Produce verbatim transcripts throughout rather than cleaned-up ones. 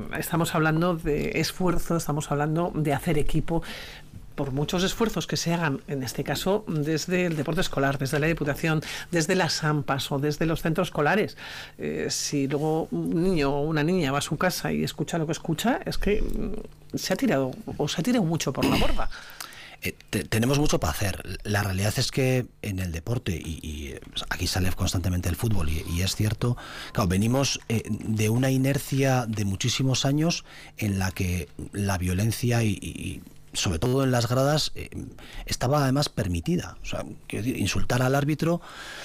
estamos hablando de esfuerzo, estamos hablando de hacer equipo. Por muchos esfuerzos que se hagan, en este caso desde el deporte escolar, desde la Diputación, desde las AMPAs o desde los centros escolares, eh, si luego un niño o una niña va a su casa y escucha lo que escucha, es que se ha tirado o se ha tirado mucho por la borda. Eh, te, tenemos mucho para hacer. La realidad es que en el deporte, y, y aquí sale constantemente el fútbol, y, y es cierto, claro, venimos eh, de una inercia de muchísimos años en la que la violencia y, y sobre todo en las gradas, eh, estaba además permitida. O sea, quiero decir, insultar al árbitro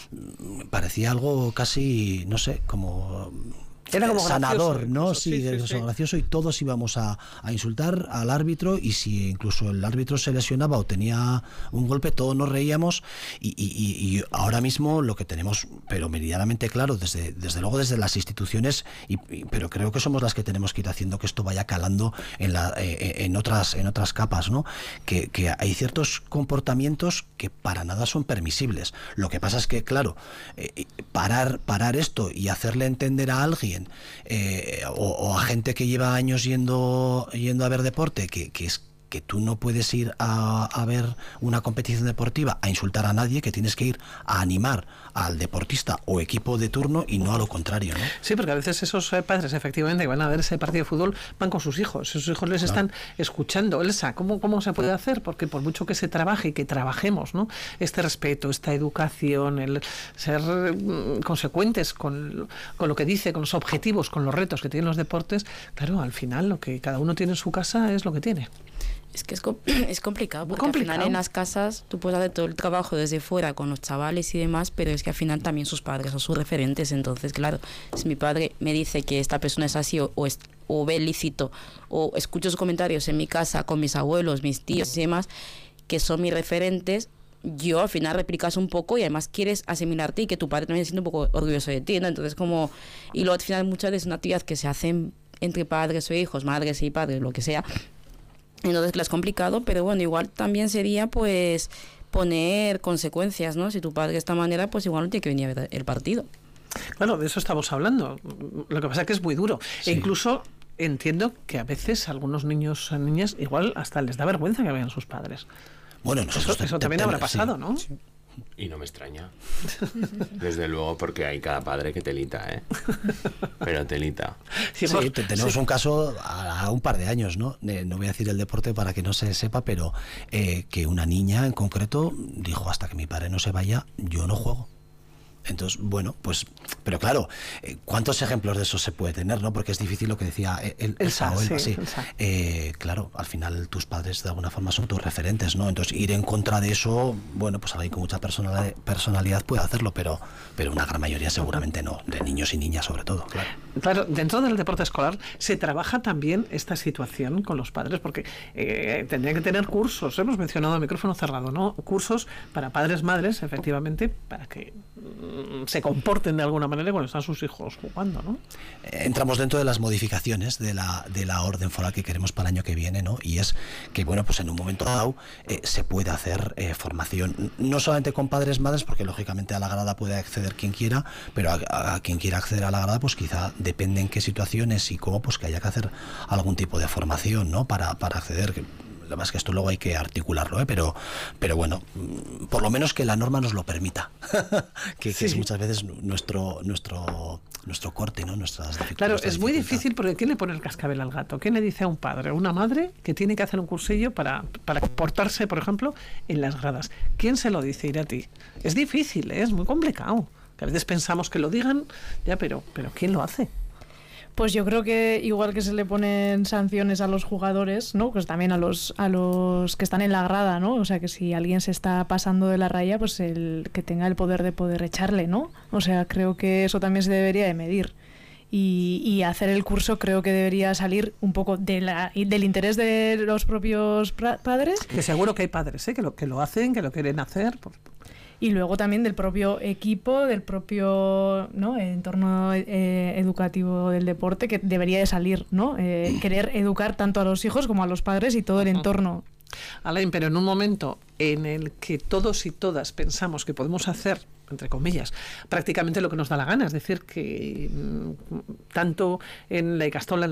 parecía algo casi, no sé, como... Era como sanador, gracioso, ¿no? sí, Sí, sí, eso sí. gracioso, y todos íbamos a, a insultar al árbitro, y si incluso el árbitro se lesionaba o tenía un golpe, todos nos reíamos, y, y, y ahora mismo lo que tenemos, pero meridianamente claro, desde, desde luego desde las instituciones, y, y, pero creo que somos las que tenemos que ir haciendo que esto vaya calando en, la, eh, en, otras, en otras capas, ¿no? Que, que hay ciertos comportamientos que para nada son permisibles. Lo que pasa es que, claro, eh, parar, parar esto y hacerle entender a alguien Eh, o, o a gente que lleva años yendo yendo a ver deporte que, que es que tú no puedes ir a, a ver una competición deportiva a insultar a nadie, que tienes que ir a animar al deportista o equipo de turno y no a lo contrario, ¿no? Sí, porque a veces esos eh, padres efectivamente que van a ver ese partido de fútbol van con sus hijos, sus hijos les Claro. están escuchando. Elsa, ¿cómo, ¿cómo se puede hacer? Porque por mucho que se trabaje y que trabajemos, ¿no? Este respeto, esta educación, el ser mm, consecuentes con, con lo que dice, con los objetivos, con los retos que tienen los deportes, claro, al final lo que cada uno tiene en su casa es lo que tiene. Es que es, com- es complicado, porque complicado. al final en las casas tú puedes hacer todo el trabajo desde fuera con los chavales y demás, pero es que al final también sus padres son sus referentes. Entonces, claro, si mi padre me dice que esta persona es así o, o, es, o ve lícito, o escucho sus comentarios en mi casa con mis abuelos, mis tíos y demás, que son mis referentes, yo al final replicas un poco y además quieres asimilarte y que tu padre también se siente un poco orgulloso de ti, ¿no? Entonces, como, y luego al final muchas veces es una actividad que se hacen entre padres o hijos, madres y padres, lo que sea. Entonces, claro, es complicado, pero bueno, igual también sería pues poner consecuencias, ¿no? Si tu padre de esta manera, pues igual no tiene que venir a ver el partido. Claro, de eso estamos hablando. Lo que pasa es que es muy duro. Sí. E incluso entiendo que a veces a algunos niños o niñas igual hasta les da vergüenza que vean sus padres. Bueno, Eso, nosotros eso te- también te- habrá sí. pasado, ¿no? Sí. Y no me extraña. Desde luego, porque hay cada padre que telita, ¿eh? Pero telita. Sí, Sí, hemos- te- tenemos sí. un caso a, a un par de años, ¿no? Eh, no voy a decir el deporte para que no se sepa, pero eh, que una niña en concreto dijo: hasta que mi padre no se vaya, yo no juego. Entonces, bueno, pues, pero claro, eh, ¿cuántos ejemplos de eso se puede tener, no? Porque es difícil lo que decía el, el, Elsa, Elsa, o Elba, sí, sí. Elsa. Eh, claro, al final tus padres de alguna forma son tus referentes, ¿no? Entonces, ir en contra de eso, bueno, pues alguien con mucha personalidad, personalidad puede hacerlo, pero, pero una gran mayoría seguramente no, de niños y niñas sobre todo, claro. Claro, dentro del deporte escolar se trabaja también esta situación con los padres, porque eh, tendrían que tener cursos, hemos mencionado el micrófono cerrado, ¿no? Cursos para padres, madres, efectivamente, para que mm, se comporten de alguna manera cuando están sus hijos jugando, ¿no? Eh, Entramos dentro de las modificaciones de la, de la orden foral que queremos para el año que viene, ¿no? Y es que, bueno, pues en un momento dado eh, se puede hacer eh, formación, no solamente con padres, madres, porque lógicamente a la grada puede acceder quien quiera, pero a, a, a quien quiera acceder a la grada, pues quizá depende en qué situaciones y cómo, pues que haya que hacer algún tipo de formación, ¿no? Para, para acceder. Que, la verdad es que esto luego hay que articularlo, ¿eh? pero, pero bueno, por lo menos que la norma nos lo permita, que, que Sí. es muchas veces nuestro nuestro nuestro corte, ¿no? Nuestras dificultades. Claro, nuestra es muy dificultad. difícil porque ¿quién le pone el cascabel al gato? ¿Quién le dice a un padre o una madre que tiene que hacer un cursillo para, para comportarse, por ejemplo, en las gradas? ¿Quién se lo dice, Irati? Es difícil, ¿eh? Es muy complicado. Que a veces pensamos que lo digan, ya, pero, pero ¿quién lo hace? Pues yo creo que igual que se le ponen sanciones a los jugadores, ¿no? Pues también a los a los que están en la grada, ¿no? O sea, que si alguien se está pasando de la raya, pues el que tenga el poder de poder echarle, ¿no? O sea, creo que eso también se debería de medir. Y, y hacer el curso creo que debería salir un poco de la, del interés de los propios pra- padres. Que seguro que hay padres, ¿eh? que, lo, que lo hacen, que lo quieren hacer. Pues, Y luego también del propio equipo, del propio, ¿no? entorno eh, educativo del deporte, que debería de salir, ¿no? Eh, querer educar tanto a los hijos como a los padres y todo el entorno. Alain, pero en un momento en el que todos y todas pensamos que podemos hacer, entre comillas, prácticamente lo que nos da la gana, es decir, que mm, tanto en la Icastola,